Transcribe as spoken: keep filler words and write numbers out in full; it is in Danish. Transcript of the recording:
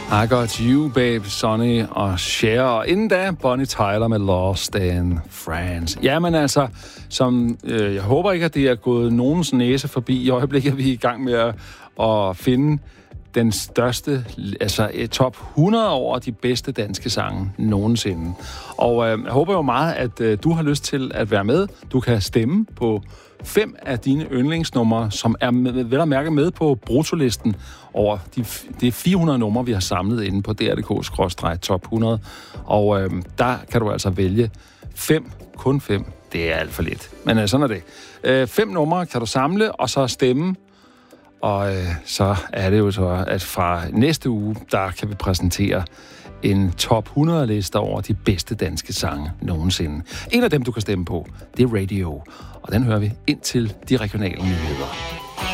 I Got You, Babe, Sonny og Cher. Og inden da, Bonnie Tyler med Lost in France. Jamen altså, som øh, jeg håber ikke, at det er gået nogens næse forbi. I øjeblikket er vi i gang med at, at finde den største, altså top hundrede over de bedste danske sange nogensinde. Og øh, jeg håber jo meget, at øh, du har lyst til at være med. Du kan stemme på fem af dine yndlingsnumre, som er med, vel at mærke med på brutolisten over de, de fire hundrede numre, vi har samlet inde på D R punktum d k skråstreg top hundrede. Og øh, der kan du altså vælge fem, kun fem. Det er alt for lidt. Men øh, sådan er det. Øh, fem numre kan du samle, og så stemme. Og øh, så er det jo så, at fra næste uge, der kan vi præsentere en top hundrede-liste over de bedste danske sange nogensinde. En af dem, du kan stemme på, det er Radio. Og den hører vi indtil de regionale nyheder.